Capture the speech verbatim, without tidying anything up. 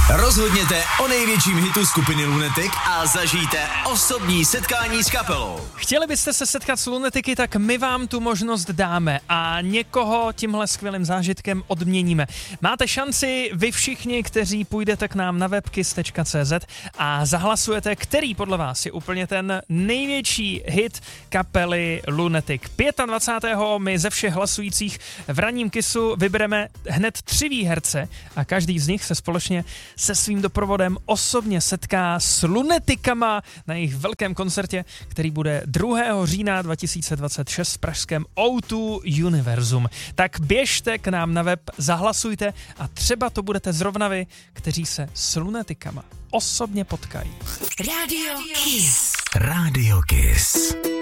Rozhodněte o největším hitu skupiny Lunatic a zažijte osobní setkání s kapelou. Chtěli byste se setkat s Lunatiky, tak my vám tu možnost dáme a někoho tímhle skvělým zážitkem odměníme. Máte šanci vy všichni, kteří půjdete k nám na webkiss tečka cé zet a zahlasujete, který podle vás je úplně ten největší hit kapely Lunatic. dvacátého pátého my ze všech hlasujících v ranním Kissu vybereme hned tři výherce a každý z nich se společně se svým doprovodem osobně setká s Lunaticama na jejich velkém koncertě, který bude druhého října dva tisíce dvacet šest v pražském ó dva Univerzum. Tak běžte k nám na web, zahlasujte a třeba to budete zrovna vy, kteří se s Lunaticama osobně potkají. Radio Kiss. Radio Kiss.